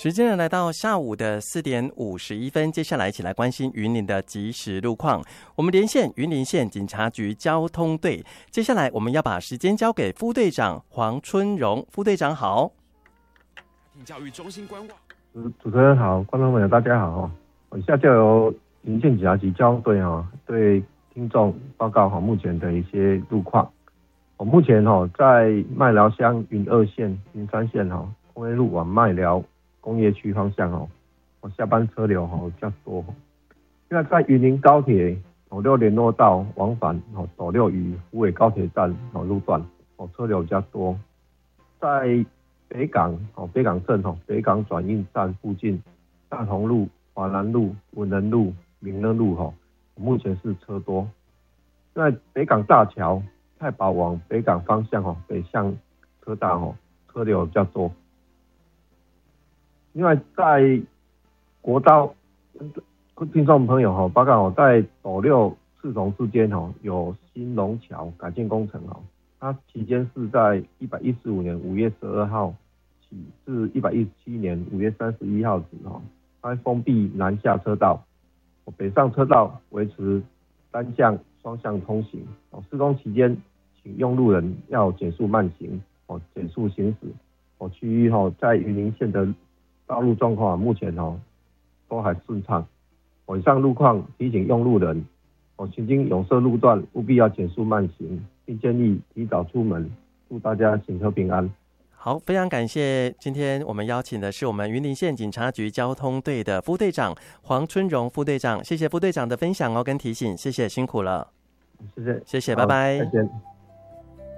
时间呢来到下午的4:51，接下来一起来关心云林的即时路况。我们连线云林县警察局交通队，接下来我们要把时间交给副队长黄春荣。副队长好。 教育中心观望。 主持人好，观众朋友大家好。以下就由云林县警察局交通队对听众报告目前的一些路况。目前在麦寮乡云2线、云3线工业路往麦寮工业区方向下班车流比较多。另外在云林高铁6联络道往返斗六与虎尾高铁站路段车流比较多。在北港镇北港转运站附近，大同路、华南路、文人路、民乐路目前是车多。在北港大桥太保往北港方向北向车道车流比较多。另外在国道，听众朋友报告在斗六四重之间有新龙桥改建工程它期间是在115年5月12号起至117年5月31号止它封闭南下车道，北上车道维持单向双向通行。施工期间请用路人要减速慢行减速行驶。区域在云林县的道路状况目前都还顺畅。以上路况提醒用路人行经有色路段务必要减速慢行，并建议提早出门。祝大家行车平安。 好，非常感谢。今天我们邀请的是我们云林县警察局交通队的副队长黄春荣副队长，谢谢副队长的分享跟提醒，谢谢，辛苦了。 谢谢， 拜拜。 再见。